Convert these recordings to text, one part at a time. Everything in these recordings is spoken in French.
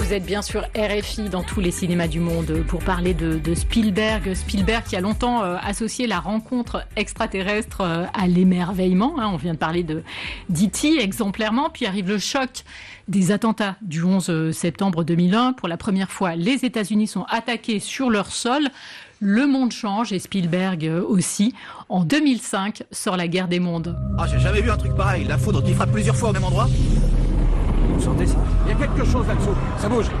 Vous êtes bien sûr RFI dans tous les cinémas du monde pour parler de Spielberg. Spielberg qui a longtemps associé la rencontre extraterrestre à l'émerveillement. On vient de parler de d'E.T. exemplairement. Puis arrive le choc des attentats du 11 septembre 2001. Pour la première fois, les États-Unis sont attaqués sur leur sol. Le monde change et Spielberg aussi. En 2005 sort La Guerre des mondes. Ah, j'ai jamais vu un truc pareil. La foudre qui frappe plusieurs fois au même endroit. Vous sentez ça? Il y a quelque chose là-dessous. Ça bouge.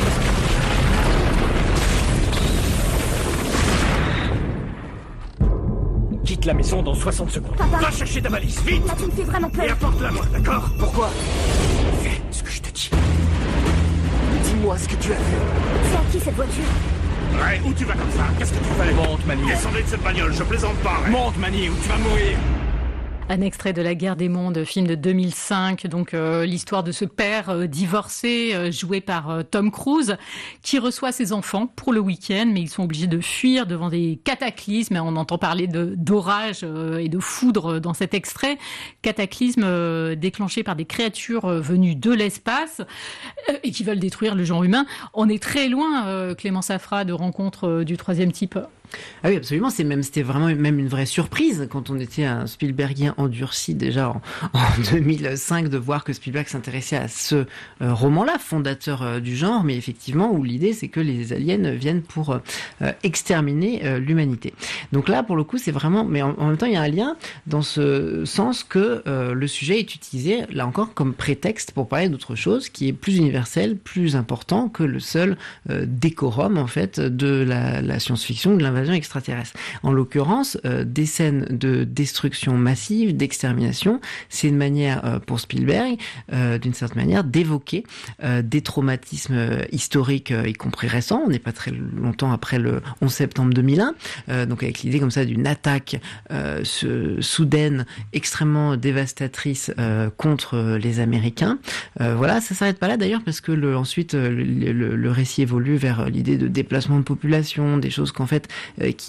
Quitte la maison dans 60 secondes. Papa. Va chercher ta valise, vite. Là, tu me fais vraiment peur. Et apporte-la moi, d'accord? Pourquoi? Fais ce que je te dis. Dis-moi ce que tu as fait. C'est à qui cette voiture? Ouais, où tu vas comme ça? Qu'est-ce que tu fais? Monte, Mani. Descendez de cette bagnole, je plaisante pas. Ouais. Monte, Mani, ou tu vas mourir. Un extrait de La Guerre des mondes, film de 2005, donc l'histoire de ce père divorcé, joué par Tom Cruise, qui reçoit ses enfants pour le week-end, mais ils sont obligés de fuir devant des cataclysmes. On entend parler d'orage et de foudre dans cet extrait. Cataclysmes déclenchés par des créatures venues de l'espace et qui veulent détruire le genre humain. On est très loin, Clément Safra, de rencontre du troisième type. Ah oui, absolument. C'était vraiment même une vraie surprise quand on était un Spielbergien endurci déjà en 2005 de voir que Spielberg s'intéressait à ce roman-là, fondateur du genre, mais effectivement où l'idée c'est que les aliens viennent pour exterminer l'humanité. Donc là, pour le coup, c'est vraiment, mais en même temps, il y a un lien dans ce sens que le sujet est utilisé là encore comme prétexte pour parler d'autre chose qui est plus universel, plus important que le seul décorum en fait de la science-fiction, de l'invasion extraterrestre. En l'occurrence, des scènes de destruction massive, d'extermination, c'est une manière pour Spielberg, d'une certaine manière, d'évoquer des traumatismes historiques, y compris récents. On n'est pas très longtemps après le 11 septembre 2001, donc avec l'idée comme ça d'une attaque soudaine, extrêmement dévastatrice contre les Américains. Voilà, ça s'arrête pas là d'ailleurs parce que ensuite le récit évolue vers l'idée de déplacement de population, des choses qu'en fait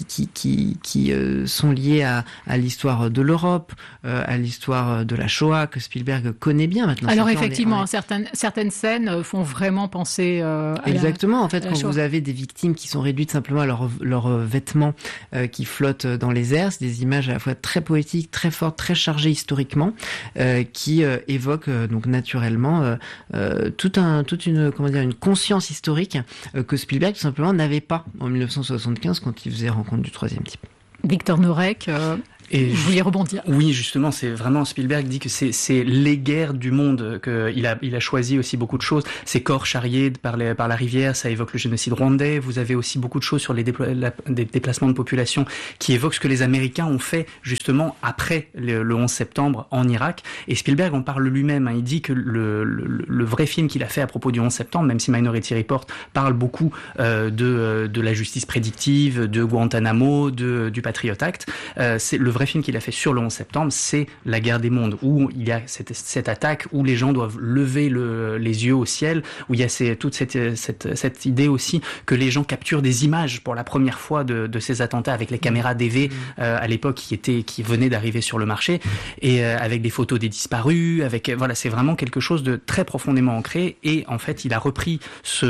qui sont liées à l'histoire de l'Europe, à l'histoire de la Shoah que Spielberg connaît bien maintenant. Alors effectivement, certaines scènes font vraiment penser exactement. En fait, quand Shoah. vous avez des victimes qui sont réduites simplement à leurs vêtements qui flottent dans les airs, c'est des images à la fois très poétiques, très fortes, très chargées historiquement, qui évoquent donc naturellement toute une conscience historique que Spielberg tout simplement n'avait pas en 1975 quand il faisait Rencontre du troisième type. Victor Norek, Et je voulais rebondir. Oui, justement, c'est vraiment Spielberg dit que c'est les guerres du monde, qu'il a choisi aussi beaucoup de choses. Ces corps charriés par la rivière, ça évoque le génocide rwandais. Vous avez aussi beaucoup de choses sur des déplacements de population qui évoquent ce que les Américains ont fait justement après le 11 septembre en Irak. Et Spielberg en parle lui-même. Il dit que le vrai film qu'il a fait à propos du 11 septembre, même si Minority Report parle beaucoup de la justice prédictive, de Guantanamo, du Patriot Act, c'est le vrai film qu'il a fait sur le 11 septembre, c'est La Guerre des mondes, où il y a cette attaque, où les gens doivent lever les yeux au ciel, où il y a toute cette idée aussi que les gens capturent des images pour la première fois de ces attentats avec les caméras DV à l'époque qui venaient d'arriver sur le marché, et avec des photos des disparus, voilà, c'est vraiment quelque chose de très profondément ancré. Et en fait, il a repris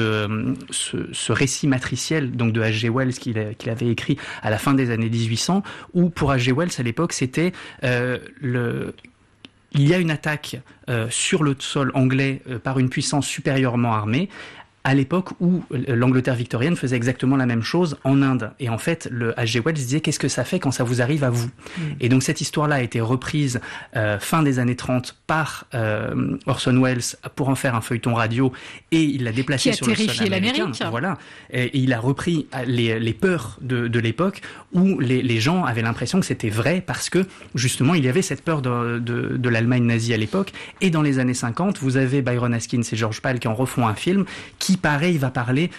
ce récit matriciel donc de H.G. Wells qu'il avait écrit à la fin des années 1800, où pour H.G. Wells à l'époque, c'était il y a une attaque sur le sol anglais par une puissance supérieurement armée, à l'époque où l'Angleterre victorienne faisait exactement la même chose en Inde. Et en fait, le H.G. Wells disait « Qu'est-ce que ça fait quand ça vous arrive à vous ?» Et donc cette histoire-là a été reprise fin des années 30 par Orson Welles pour en faire un feuilleton radio, et il l'a déplacé sur le sol américain. l'Amérique. Voilà. Et il a repris les peurs de l'époque où les gens avaient l'impression que c'était vrai parce que justement il y avait cette peur de l'Allemagne nazie à l'époque. Et dans les années 50, vous avez Byron Haskins et George Pal qui en refont un film qui pareil va parler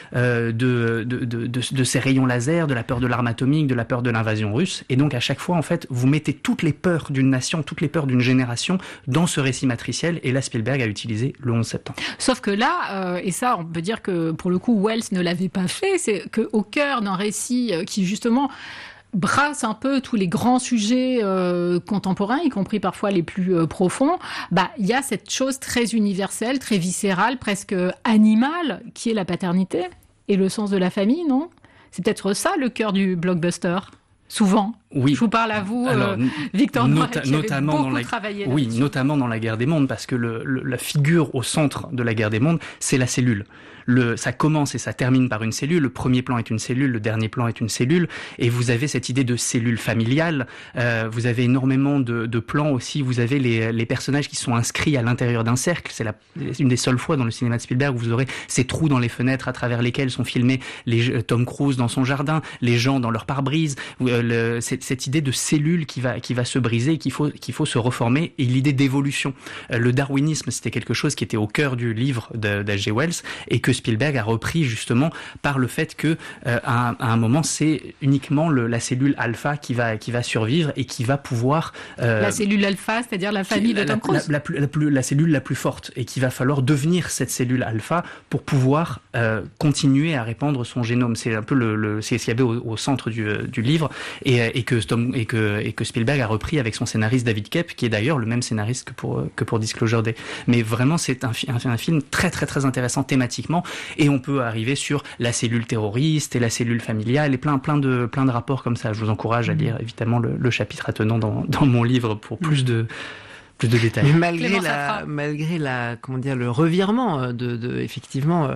de ces rayons laser, de la peur de l'arme atomique, de la peur de l'invasion russe. Et donc à chaque fois en fait vous mettez toutes les peurs d'une nation, toutes les peurs d'une génération dans ce récit matriciel, et là Spielberg a utilisé le 11 septembre. Sauf que là, et ça on peut dire que pour le coup Wells ne l'avait pas fait, c'est qu'au cœur d'un récit qui justement brasse un peu tous les grands sujets contemporains, y compris parfois les plus profonds, il y a cette chose très universelle, très viscérale, presque animale, qui est la paternité et le sens de la famille, non ? C'est peut-être ça le cœur du blockbuster, souvent. Oui. Je vous parle à vous, Victor Noirec, qui avait beaucoup travaillé là-dessus. Oui, notamment dans la guerre des mondes, parce que la figure au centre de la guerre des mondes, c'est la cellule. Ça commence et ça termine par une cellule. Le premier plan est une cellule, le dernier plan est une cellule. Et vous avez cette idée de cellule familiale. Vous avez énormément de plans aussi. Vous avez les personnages qui sont inscrits à l'intérieur d'un cercle. C'est une des seules fois dans le cinéma de Spielberg où vous aurez ces trous dans les fenêtres à travers lesquels sont filmés Tom Cruise dans son jardin, les gens dans leur pare-brise. Cette idée de cellule qui va se briser, qu'il faut se reformer, et l'idée d'évolution. Le darwinisme, c'était quelque chose qui était au cœur du livre d'H.G. Wells et que Spielberg a repris justement par le fait que à un moment c'est uniquement la cellule alpha qui va survivre et qui va pouvoir la cellule alpha, c'est-à-dire la famille de Tom Cruise, la cellule la plus forte, et qu'il va falloir devenir cette cellule alpha pour pouvoir continuer à répandre son génome. C'est un peu c'est ce qu'il y avait au centre du livre, et que Spielberg a repris avec son scénariste David Koepp, qui est d'ailleurs le même scénariste que pour Disclosure Day. Mais vraiment c'est un film très très très intéressant thématiquement. Et on peut arriver sur la cellule terroriste et la cellule familiale et plein de rapports comme ça. Je vous encourage à lire évidemment le chapitre attenant dans mon livre pour plus de détails. Mais malgré le revirement effectivement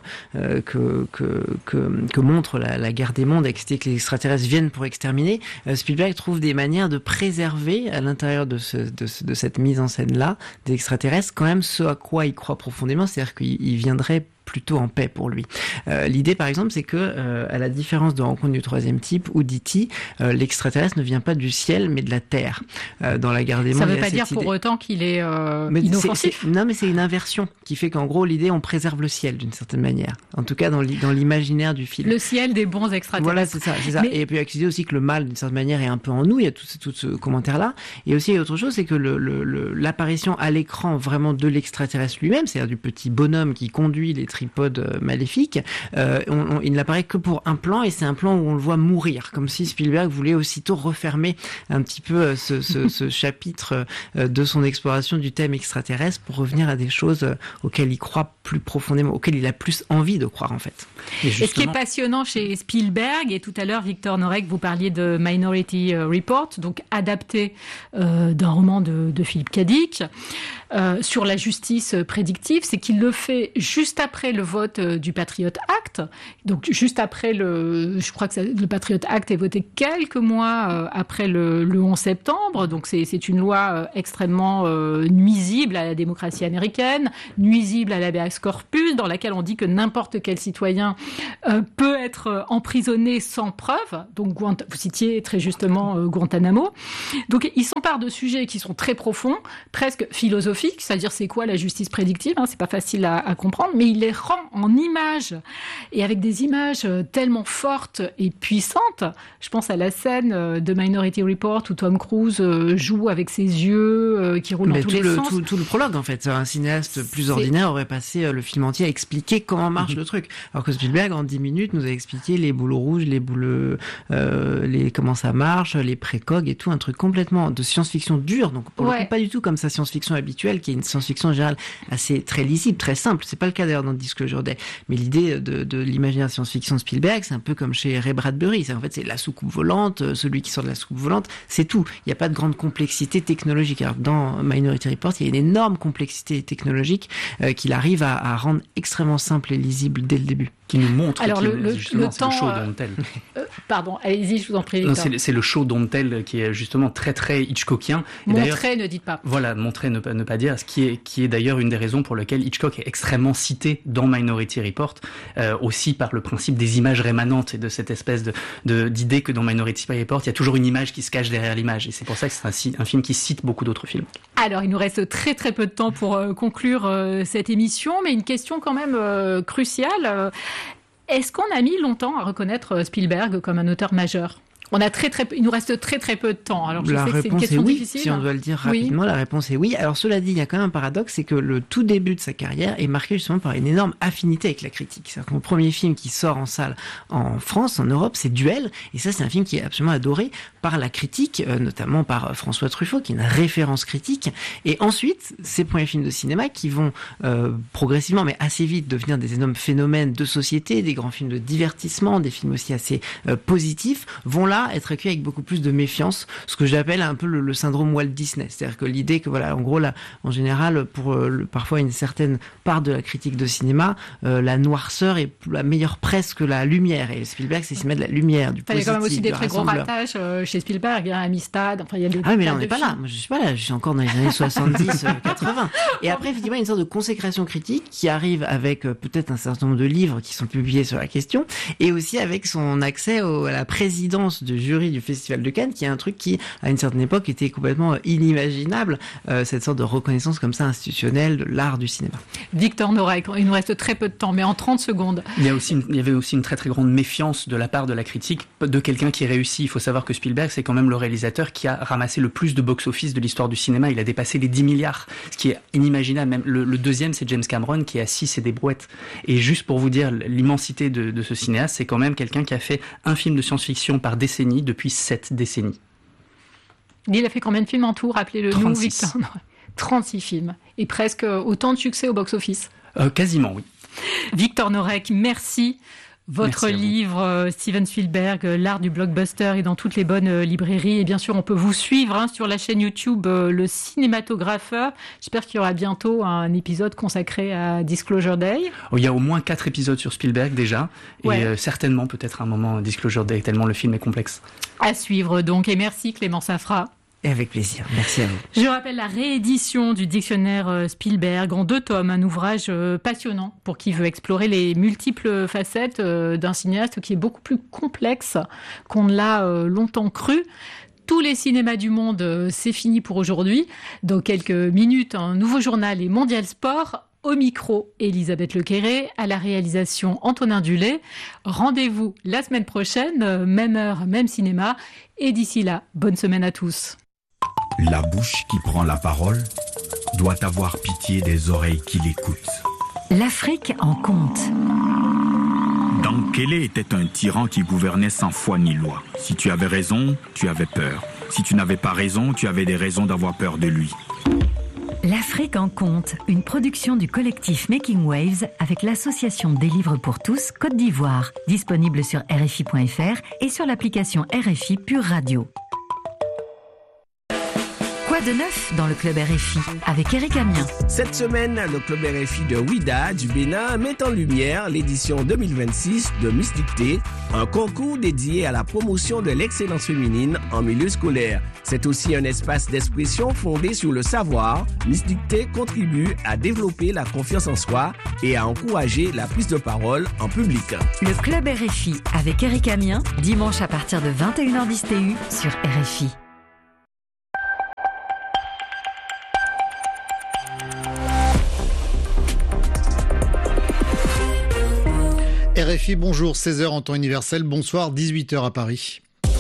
que montre la guerre des mondes, avec l'idée que les extraterrestres viennent pour exterminer, Spielberg trouve des manières de préserver à l'intérieur de cette mise en scène là des extraterrestres quand même ce à quoi il croit profondément, c'est-à-dire qu'il viendrait plutôt en paix pour lui. L'idée, par exemple, c'est que, à la différence de Rencontre du troisième type ou d'E.T., l'extraterrestre ne vient pas du ciel, mais de la terre. Dans la guerre des mondes, ça ne veut pas dire pour autant qu'il est inoffensif. Non, mais c'est une inversion qui fait qu'en gros, l'idée, on préserve le ciel d'une certaine manière. En tout cas, dans l'imaginaire du film. Le ciel des bons extraterrestres. Voilà, c'est ça. Mais... Et puis avec l'idée aussi que le mal, d'une certaine manière, est un peu en nous. Il y a tout ce commentaire-là. Et aussi, il y a autre chose, c'est que l'apparition à l'écran vraiment de l'extraterrestre lui-même, c'est-à-dire du petit bonhomme qui conduit les tripode maléfique, il n'apparaît que pour un plan, et c'est un plan où on le voit mourir, comme si Spielberg voulait aussitôt refermer un petit peu ce chapitre de son exploration du thème extraterrestre pour revenir à des choses auxquelles il croit plus profondément, auxquelles il a plus envie de croire en fait. Et ce qui est passionnant chez Spielberg, et tout à l'heure Victor Noirec, vous parliez de Minority Report, donc adapté d'un roman de Philip K. Dick, sur la justice prédictive, c'est qu'il le fait juste après le vote du Patriot Act. Donc juste après je crois que le Patriot Act est voté quelques mois après le 11 septembre. Donc c'est une loi extrêmement nuisible à la démocratie américaine, nuisible à l'habeas corpus, dans laquelle on dit que n'importe quel citoyen peut être emprisonné sans preuve. Donc vous citiez très justement Guantanamo. Donc il s'empare de sujets qui sont très profonds, presque philosophiques, c'est-à-dire c'est quoi la justice prédictive, c'est pas facile à comprendre, mais il les rend en images, et avec des images tellement fortes et puissantes. Je pense à la scène de Minority Report où Tom Cruise joue avec ses yeux qui roulent dans tous les sens. Tout le prologue, en fait. Un cinéaste plus ordinaire aurait passé le film entier à expliquer comment marche le truc. Alors que Spielberg, en 10 minutes, nous a expliqué les boules rouges, les boules, comment ça marche, les précogs et tout, un truc complètement de science-fiction dure. Donc, pour le coup, pas du tout comme sa science-fiction habituelle, qui est une science-fiction en général assez très lisible, très simple. C'est pas le cas d'ailleurs dans Disclosure Day. Mais l'idée de l'imaginaire science-fiction de Spielberg, c'est un peu comme chez Ray Bradbury. En fait, c'est la soucoupe volante, celui qui sort de la soucoupe volante, c'est tout. Il n'y a pas de grande complexité technologique. Alors, dans Minority Report, il y a une énorme complexité technologique qu'il arrive à rendre extrêmement simple et lisible dès le début. Qui nous montre le temps, le show don't tell. Pardon, allez-y, je vous en prie. C'est le show don't tell qui est justement très très Hitchcockien. Montrer, ne dites pas. Voilà, montrer, ne pas dire, ce qui est d'ailleurs une des raisons pour lesquelles Hitchcock est extrêmement cité dans Minority Report, aussi par le principe des images rémanentes et de cette espèce d'idée que dans Minority Report, il y a toujours une image qui se cache derrière l'image. Et c'est pour ça que c'est un film qui cite beaucoup d'autres films. Alors, il nous reste très très peu de temps pour conclure cette émission, mais une question quand même cruciale. Est-ce qu'on a mis longtemps à reconnaître Spielberg comme un auteur majeur ? Il nous reste très peu de temps. Alors, je la sais que c'est une réponse question est oui, difficile. si on doit le dire rapidement, Oui. la réponse est oui. Alors cela dit, il y a quand même un paradoxe, c'est que le tout début de sa carrière est marqué justement par une énorme affinité avec la critique. C'est-à-dire que mon premier film qui sort en salle en France, en Europe, c'est Duel, et ça c'est un film qui est absolument adoré par la critique, notamment par François Truffaut, qui est une référence critique. Et ensuite, ces premiers films de cinéma qui vont progressivement, mais assez vite, devenir des énormes phénomènes de société, des grands films de divertissement, des films aussi assez positifs, vont là être accueillis avec beaucoup plus de méfiance, ce que j'appelle un peu le syndrome Walt Disney. C'est-à-dire que l'idée que, voilà, en gros, là, en général, pour parfois une certaine part de la critique de cinéma, la noirceur est la meilleure presse que la lumière. Et Spielberg, c'est s'il met de la lumière, du Il y a positif, quand même aussi des du très gros rassembleur. ratages chez Spielberg, Amistad, enfin, il y a des Ah, mais là, tas on n'est de pas là. films. Moi, je suis pas là. Je suis encore dans les années 70, 80. Et après, effectivement, une sorte de consécration critique qui arrive avec peut-être un certain nombre de livres qui sont publiés sur la question, et aussi avec son accès à la présidence du jury du Festival de Cannes, qui est un truc qui, à une certaine époque, était complètement inimaginable, cette sorte de reconnaissance comme ça institutionnelle de l'art du cinéma. Victor Norek, il nous reste très peu de temps, mais en 30 secondes. Il y avait aussi une très très grande méfiance de la part de la critique de quelqu'un qui réussit. Il faut savoir que Spielberg, c'est quand même le réalisateur qui a ramassé le plus de box-office de l'histoire du cinéma. Il a dépassé les 10 milliards, ce qui est inimaginable. Même le deuxième, c'est James Cameron, qui est à 6 et des brouettes. Et juste pour vous dire l'immensité de ce cinéaste, c'est quand même quelqu'un qui a fait un film de science-fiction par décennie depuis 7 décennies. Il a fait combien de films en tout? Rappelez-le nous, 36. Victor Norek. 36 films. Et presque autant de succès au box-office. Quasiment, oui. Victor Norek, merci. Votre Merci à vous. livre, Steven Spielberg, l'art du blockbuster, est dans toutes les bonnes librairies. Et bien sûr, on peut vous suivre sur la chaîne YouTube Le Cinématographeur. J'espère qu'il y aura bientôt un épisode consacré à Disclosure Day. Il y a au moins 4 épisodes sur Spielberg déjà. Ouais. Et certainement peut-être un moment Disclosure Day, tellement le film est complexe. À suivre donc. Et merci Clément Safra. Et avec plaisir. Merci à vous. Je rappelle la réédition du dictionnaire Spielberg en 2 tomes, un ouvrage passionnant pour qui veut explorer les multiples facettes d'un cinéaste qui est beaucoup plus complexe qu'on ne l'a longtemps cru. Tous les cinémas du monde, c'est fini pour aujourd'hui. Dans quelques minutes, un nouveau journal et Mondial Sport. Au micro, Elisabeth Lequéré, à la réalisation Antonin Dulé. Rendez-vous la semaine prochaine, même heure, même cinéma. Et d'ici là, bonne semaine à tous. La bouche qui prend la parole doit avoir pitié des oreilles qui l'écoutent. L'Afrique en compte. Dankele était un tyran qui gouvernait sans foi ni loi. Si tu avais raison, tu avais peur. Si tu n'avais pas raison, tu avais des raisons d'avoir peur de lui. L'Afrique en compte, une production du collectif Making Waves avec l'association des livres pour tous Côte d'Ivoire, disponible sur RFI.fr et sur l'application RFI Pure Radio. Quoi de neuf dans le club RFI avec Eric Amien. Cette semaine, le club RFI de Ouida du Bénin met en lumière l'édition 2026 de Miss Dictée, un concours dédié à la promotion de l'excellence féminine en milieu scolaire. C'est aussi un espace d'expression fondé sur le savoir. Miss Dictée contribue à développer la confiance en soi et à encourager la prise de parole en public. Le club RFI avec Eric Amien, dimanche à partir de 21h10 TU sur RFI. RFI, bonjour, 16h en temps universel, bonsoir, 18h à Paris.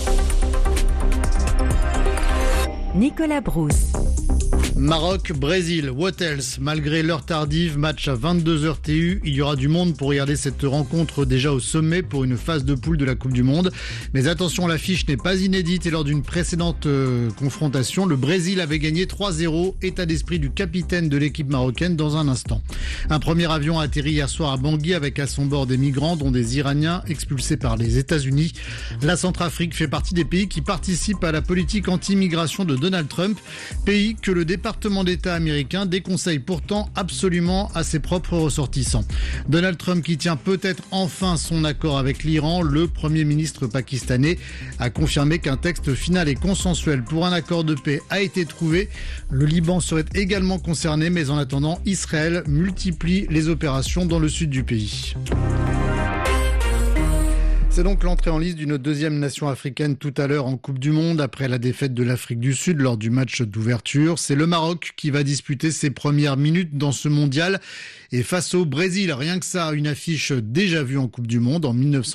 Nicolas Brousse. Maroc, Brésil, what else? Malgré l'heure tardive, match à 22h TU, il y aura du monde pour regarder cette rencontre déjà au sommet pour une phase de poule de la Coupe du Monde. Mais attention, l'affiche n'est pas inédite et lors d'une précédente confrontation, le Brésil avait gagné 3-0, état d'esprit du capitaine de l'équipe marocaine dans un instant. Un premier avion a atterri hier soir à Bangui avec à son bord des migrants dont des Iraniens expulsés par les États-Unis. La Centrafrique fait partie des pays qui participent à la politique anti-immigration de Donald Trump, pays que le département d'État américain déconseille pourtant absolument à ses propres ressortissants. Donald Trump qui tient peut-être enfin son accord avec l'Iran, le Premier ministre pakistanais a confirmé qu'un texte final et consensuel pour un accord de paix a été trouvé. Le Liban serait également concerné, mais en attendant, Israël multiplie les opérations dans le sud du pays. C'est donc l'entrée en lice d'une deuxième nation africaine tout à l'heure en Coupe du Monde après la défaite de l'Afrique du Sud lors du match d'ouverture. C'est le Maroc qui va disputer ses premières minutes dans ce mondial et face au Brésil. Rien que ça, une affiche déjà vue en Coupe du Monde en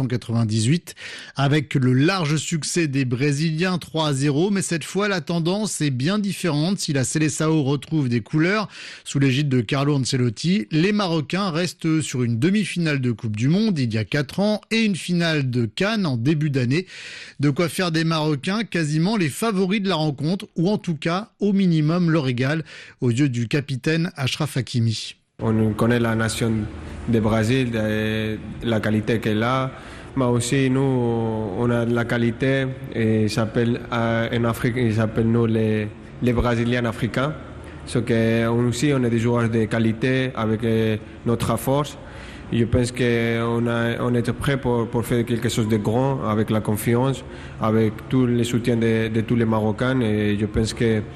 1998 avec le large succès des Brésiliens 3-0. Mais cette fois, la tendance est bien différente. Si la Seleção retrouve des couleurs sous l'égide de Carlo Ancelotti, les Marocains restent sur une demi-finale de Coupe du Monde il y a 4 ans et une finale de Cannes en début d'année. De quoi faire des Marocains quasiment les favoris de la rencontre, ou en tout cas au minimum le régal aux yeux du capitaine Achraf Hakimi. On connaît la nation du Brésil, la qualité qu'elle a, mais aussi nous on a de la qualité et en Afrique ils s'appellent nous les Brésiliens africains. So que aussi on est des joueurs de qualité avec notre force. Je pense qu'on est prêt pour faire quelque chose de grand, avec la confiance, avec tout le soutien de tous les Marocains. Et je pense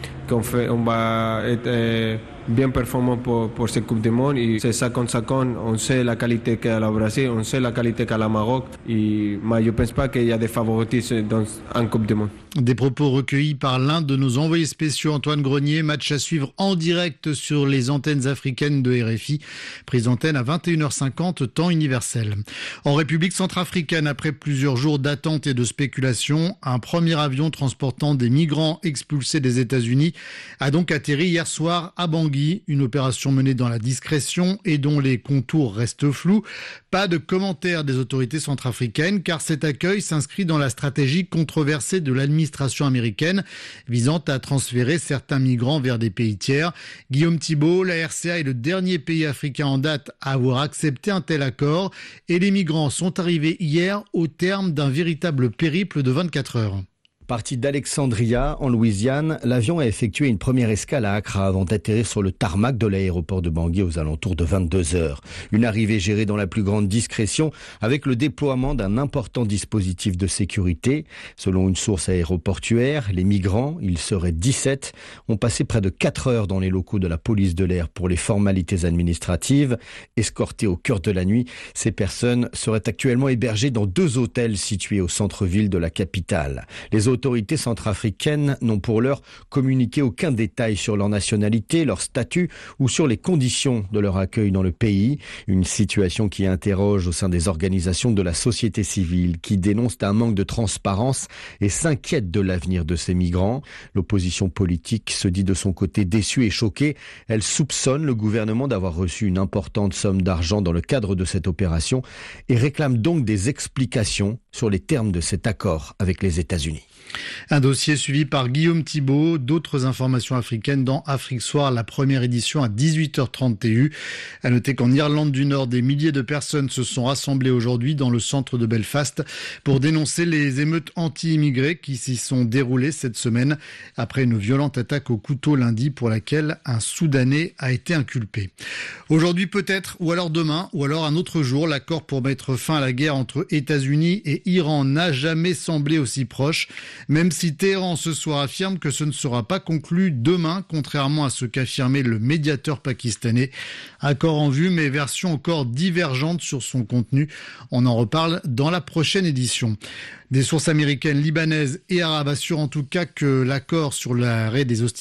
qu'on va être bien performant pour cette Coupe du Monde. Et c'est 50-50. On sait la qualité qu'a le Brésil, on sait la qualité qu'a le Maroc. Mais je ne pense pas qu'il y a des favoritismes en Coupe du Monde. Des propos recueillis par l'un de nos envoyés spéciaux, Antoine Grenier. Match à suivre en direct sur les antennes africaines de RFI. Prise d'antenne à 21h50, temps universel. En République centrafricaine, après plusieurs jours d'attente et de spéculation, un premier avion transportant des migrants expulsés des États-Unis a donc atterri hier soir à Bangui. Une opération menée dans la discrétion et dont les contours restent flous. Pas de commentaires des autorités centrafricaines car cet accueil s'inscrit dans la stratégie controversée de l'administration américaine visant à transférer certains migrants vers des pays tiers. Guillaume Thibault, la RCA est le dernier pays africain en date à avoir accepté un tel accord et les migrants sont arrivés hier au terme d'un véritable périple de 24 heures. Parti d'Alexandria, en Louisiane, l'avion a effectué une première escale à Accra avant d'atterrir sur le tarmac de l'aéroport de Bangui aux alentours de 22 heures. Une arrivée gérée dans la plus grande discrétion avec le déploiement d'un important dispositif de sécurité. Selon une source aéroportuaire, les migrants, ils seraient 17, ont passé près de 4 heures dans les locaux de la police de l'air pour les formalités administratives. Escortés au cœur de la nuit, ces personnes seraient actuellement hébergées dans 2 hôtels situés au centre-ville de la capitale. Les autorités centrafricaines n'ont pour l'heure communiqué aucun détail sur leur nationalité, leur statut ou sur les conditions de leur accueil dans le pays. Une situation qui interroge au sein des organisations de la société civile qui dénoncent un manque de transparence et s'inquiètent de l'avenir de ces migrants. L'opposition politique se dit de son côté déçue et choquée. Elle soupçonne le gouvernement d'avoir reçu une importante somme d'argent dans le cadre de cette opération et réclame donc des explications sur les termes de cet accord avec les États-Unis. Un dossier suivi par Guillaume Thibault. D'autres informations africaines dans Afrique Soir, la première édition à 18h30 TU. À noter qu'en Irlande du Nord, des milliers de personnes se sont rassemblées aujourd'hui dans le centre de Belfast pour dénoncer les émeutes anti-immigrés qui s'y sont déroulées cette semaine après une violente attaque au couteau lundi pour laquelle un Soudanais a été inculpé. Aujourd'hui peut-être, ou alors demain, ou alors un autre jour, l'accord pour mettre fin à la guerre entre États-Unis et Iran n'a jamais semblé aussi proche. Même si Téhéran ce soir affirme que ce ne sera pas conclu demain, contrairement à ce qu'affirmait le médiateur pakistanais. Accord en vue, mais version encore divergente sur son contenu. On en reparle dans la prochaine édition. Des sources américaines, libanaises et arabes assurent en tout cas que l'accord sur l'arrêt des hostilités